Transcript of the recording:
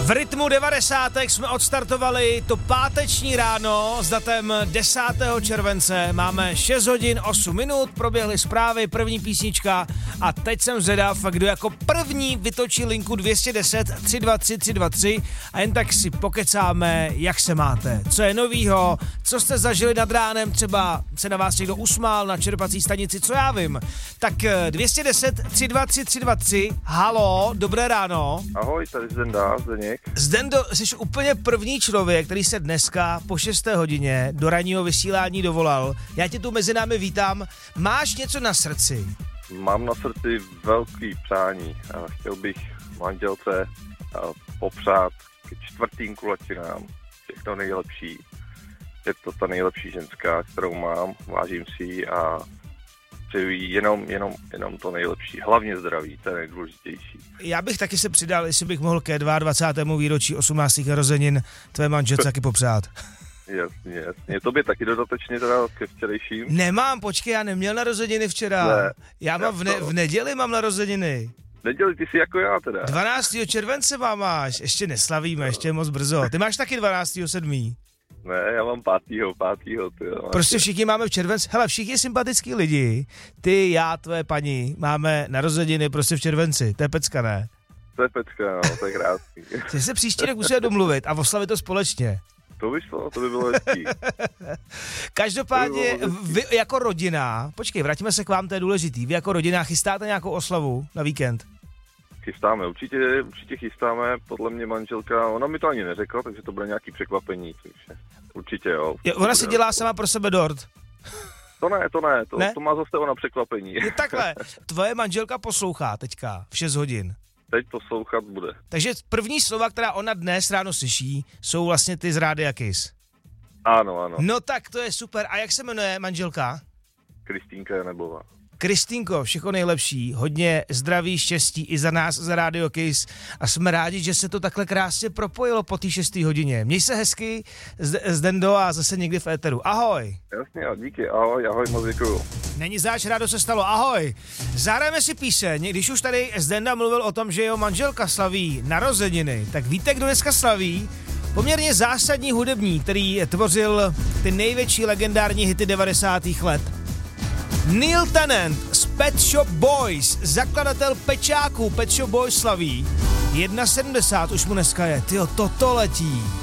V rytmu 90. jsme odstartovali to páteční ráno s datem 10. července. Máme 6 hodin 8 minut, proběhly zprávy, první písnička a teď jsem zvědav, kdo jako první vytočí linku 210 323 323 a jen tak si pokecáme, jak se máte, co je novýho, co jste zažili nad ránem, třeba se na vás někdo usmál na čerpací stanici, co já vím. Tak 210 323 323, halo, dobré ráno. Ahoj, tady Zdenda, Zdeněk. Zdendo, jsi úplně první člověk, který se dneska po 6. hodině do ranního vysílání dovolal. Já tě tu mezi námi vítám. Máš něco na srdci? Mám na srdci velký přání a chtěl bych manželce popřát k 4. kulatínám všechno nejlepší. Je to ta nejlepší ženská, kterou mám, vážím si ji a přeju jí jenom to nejlepší. Hlavně zdraví, to je nejdůležitější. Já bych taky se přidal, jestli bych mohl ke 22. výročí 18. narozenin tvé manželce taky popřát. Jasně. Tobě taky dodatečně teda ke včerejším? Nemám, počkej, já neměl narozeniny včera. Ne, já mám v neděli mám narozeniny. Neděli, ty jsi jako já teda. 12. července máš, ještě neslavíme, ještě je moc brzo. Ty máš taky 12.7. Ne, já mám 5. Prostě všichni máme v červenci. Hele, všichni sympatický lidi, ty, já, tvé paní, máme narozeniny prostě v červenci. To je pecka, ne? To je pecka, no, to je krásný. Ty se příští rok musíme domluvit a oslavit to společně. To by bylo hezký. Každopádně, vy jako rodina, počkej, vrátíme se k vám, to je důležitý. Vy jako rodina chystáte nějakou oslavu na víkend? Chystáme, určitě chystáme, podle mě manželka, ona mi to ani neřekla, takže to bude nějaký překvapení, takže určitě jo. Ona si dělá sama pro sebe dort. To ne? To má zase ona překvapení. Je takhle, tvoje manželka poslouchá teďka v 6 hodin. Teď poslouchat bude. Takže první slova, která ona dnes ráno slyší, jsou vlastně ty z Rádia Kiss. Ano. No tak to je super. A jak se jmenuje manželka? Kristýnka Janebová. Kristýnko, všechno nejlepší, hodně zdraví, štěstí i za nás, za Radio Kiss a jsme rádi, že se to takhle krásně propojilo po té 6. hodině. Měj se hezky, Zdendo, a zase někdy v éteru. Ahoj. Jasně, a díky, ahoj, moc děkuju. Není zač, rádo se stalo, ahoj. Zahrajeme si píseň, když už tady Zdenda mluvil o tom, že jeho manželka slaví narozeniny, tak víte, kdo dneska slaví? Poměrně zásadní hudebník, který tvořil ty největší legendární hity 90. let. Neil Tennant z Pet Shop Boys, zakladatel pečáků Pet Shop Boys slaví. 1,70 už mu dneska je, tyjo, toto letí.